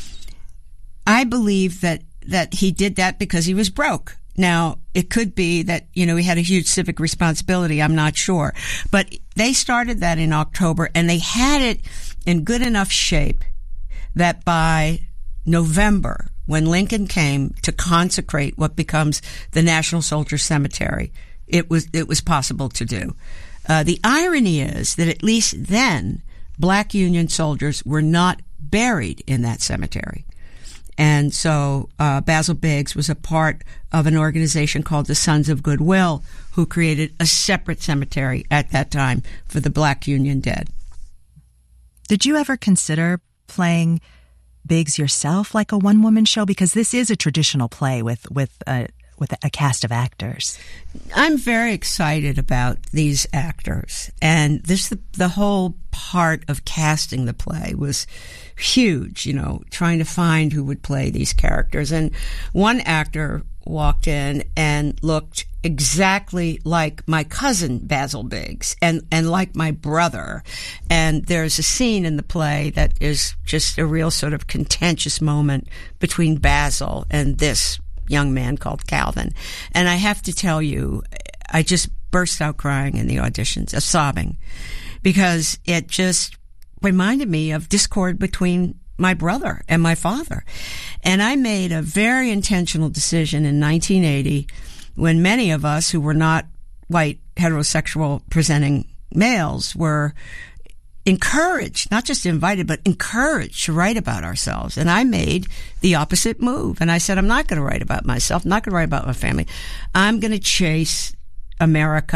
I believe that that he did that because he was broke. Now, it could be that, you know, he had a huge civic responsibility. I'm not sure. But they started that in October, and they had it in good enough shape that by November, when Lincoln came to consecrate what becomes the National Soldier Cemetery, it was, it was possible to do. Uh, the irony is that at least then, black Union soldiers were not buried in that cemetery. And so uh Basil Biggs was a part of an organization called the Sons of Goodwill, who created a separate cemetery at that time for the black Union dead. Did you ever consider playing Biggs yourself, like a one-woman show? Because this is a traditional play with with a with a cast of actors. I'm very excited about these actors, and this the, the whole part of casting the play was huge, you know, trying to find who would play these characters. And one actor walked in and looked exactly like my cousin Basil Biggs and and like my brother. And there's a scene in the play that is just a real sort of contentious moment between Basil and this young man called Calvin. And I have to tell you, I just burst out crying in the auditions, uh, sobbing, because it just reminded me of discord between my brother and my father. And I made a very intentional decision in nineteen eighty, when many of us who were not white heterosexual presenting males were encouraged, not just invited, but encouraged to write about ourselves. And I made the opposite move. And I said, I'm not going to write about myself. I'm not going to write about my family. I'm going to chase America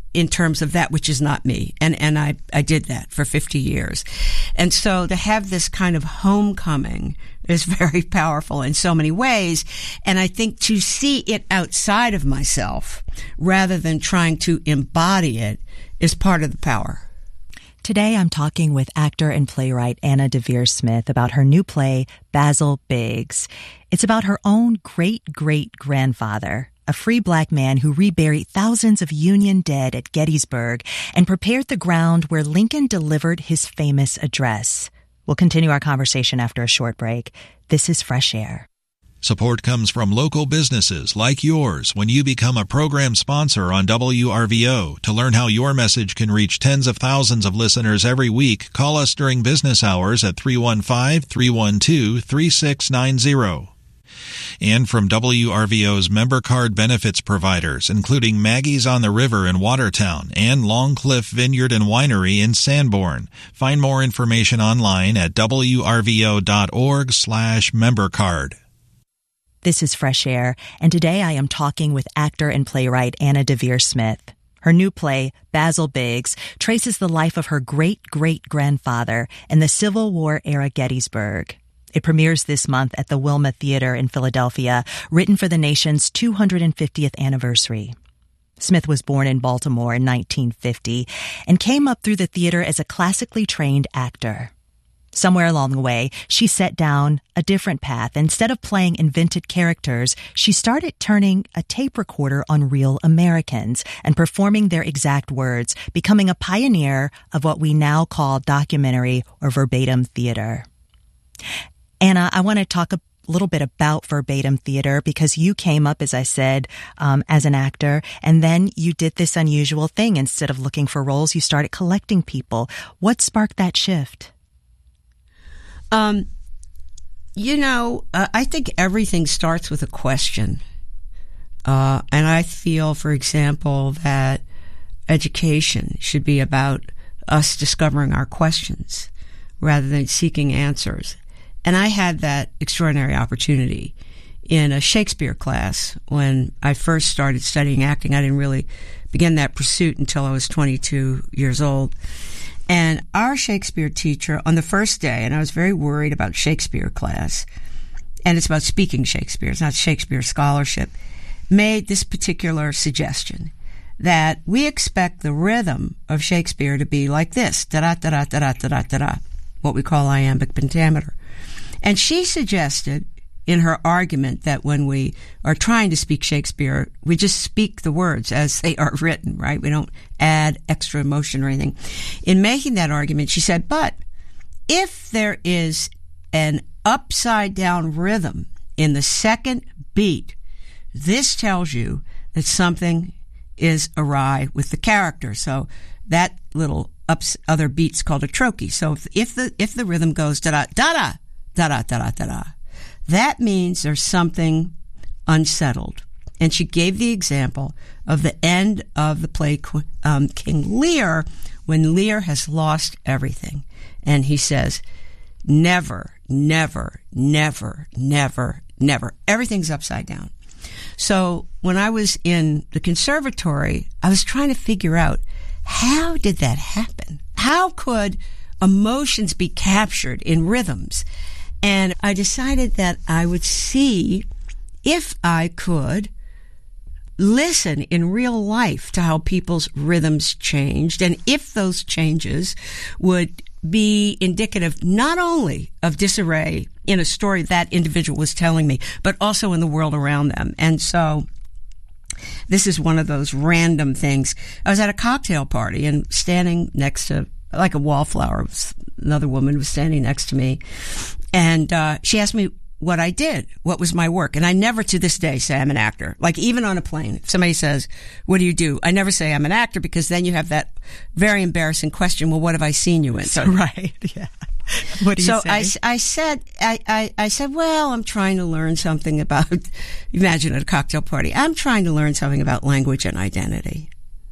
in terms of that which is not me. And, and I, I did that for fifty years. And so to have this kind of homecoming is very powerful in so many ways. And I think to see it outside of myself rather than trying to embody it is part of the power. Today I'm talking with actor and playwright Anna Deavere Smith about her new play, Basil Biggs. It's about her own great-great-grandfather, a free black man who reburied thousands of Union dead at Gettysburg and prepared the ground where Lincoln delivered his famous address. We'll continue our conversation after a short break. This is Fresh Air. Support comes from local businesses like yours when you become a program sponsor on W R V O. To learn how your message can reach tens of thousands of listeners every week, call us during business hours at three one five, three one two, three six nine zero. And from W R V O's member card benefits providers, including Maggie's on the River in Watertown and Long Cliff Vineyard and Winery in Sanborn. Find more information online at W R V O dot org slash member card. This is Fresh Air, and today I am talking with actor and playwright Anna Deavere Smith. Her new play, Basil Biggs, traces the life of her great-great-grandfather in the Civil War-era Gettysburg. It premieres this month at the Wilma Theater in Philadelphia, written for the nation's two hundred fiftieth anniversary. Smith was born in Baltimore in nineteen fifty and came up through the theater as a classically trained actor. Somewhere along the way, she set down a different path. Instead of playing invented characters, she started turning a tape recorder on real Americans and performing their exact words, becoming a pioneer of what we now call documentary or verbatim theater. Anna, I want to talk a little bit about verbatim theater because you came up, as I said, um, as an actor, and then you did this unusual thing. Instead of looking for roles, you started collecting people. What sparked that shift? Um, you know, uh, I think everything starts with a question. Uh, and I feel, for example, that education should be about us discovering our questions rather than seeking answers. And I had that extraordinary opportunity in a Shakespeare class when I first started studying acting. I didn't really begin that pursuit until I was twenty-two years old. And our Shakespeare teacher on the first day, and I was very worried about Shakespeare class, and it's about speaking Shakespeare, it's not Shakespeare scholarship, made this particular suggestion that we expect the rhythm of Shakespeare to be like this, da-da-da-da-da-da-da-da-da, what we call iambic pentameter. And she suggested in her argument that when we are trying to speak Shakespeare, we just speak the words as they are written, right? We don't add extra emotion or anything. In making that argument, she said, but if there is an upside down rhythm in the second beat, this tells you that something is awry with the character. So that little ups, other beat's called a trochee. So if, if the if the rhythm goes da da da da da da da da da, that means there's something unsettled. And she gave the example of the end of the play um, King Lear, when Lear has lost everything. And he says, never, never, never, never, never. Everything's upside down. So when I was in the conservatory, I was trying to figure out, how did that happen? How could emotions be captured in rhythms? And I decided that I would see if I could listen in real life to how people's rhythms changed, and if those changes would be indicative not only of disarray in a story that individual was telling me, but also in the world around them. And so this is one of those random things. I was at a cocktail party and standing next to, like a wallflower, another woman was standing next to me. And uh she asked me what I did, what was my work. And I never to this day say I'm an actor. Like even on a plane, if somebody says, what do you do? I never say I'm an actor, because then you have that very embarrassing question, well, what have I seen you in? So, right, yeah. What do you so say? I, I said, I, I, I said, well, I'm trying to learn something about, imagine at a cocktail party, I'm trying to learn something about language and identity.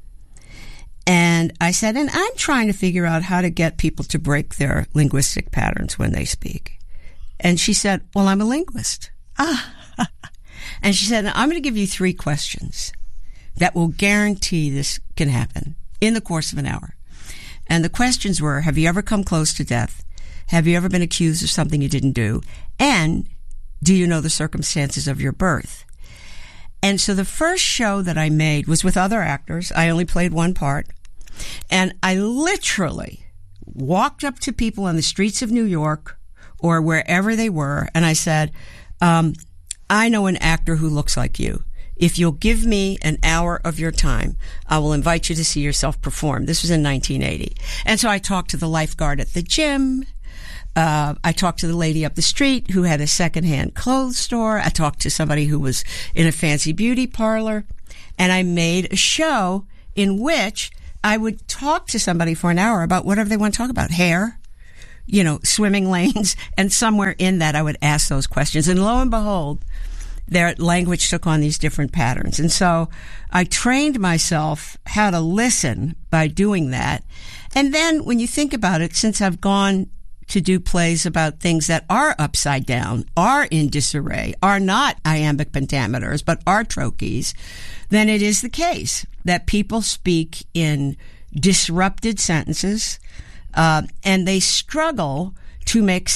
And I said, and I'm trying to figure out how to get people to break their linguistic patterns when they speak. And she said, well, I'm a linguist. Ah. And she said, I'm going to give you three questions. that will guarantee this can happen in the course of an hour. And the questions were, have you ever come close to death? Have you ever been accused of something you didn't do? And do you know the circumstances of your birth? And so the first show that I made was with other actors. I only played one part. And I literally walked up to people on the streets of New York or wherever they were, and I said, um, I know an actor who looks like you. If you'll give me an hour of your time, I will invite you to see yourself perform. This was in nineteen eighty. And so I talked to the lifeguard at the gym. Uh, I talked to the lady up the street who had a secondhand clothes store. I talked to somebody who was in a fancy beauty parlor. And I made a show in which I would talk to somebody for an hour about whatever they want to talk about. Hair, you know, swimming lanes. And somewhere in that I would ask those questions. And lo and behold, their language took on these different patterns. And so I trained myself how to listen by doing that. And then when you think about it, since I've gone to do plays about things that are upside down, are in disarray, are not iambic pentameters, but are trochees, then it is the case that people speak in disrupted sentences, uh, and they struggle to make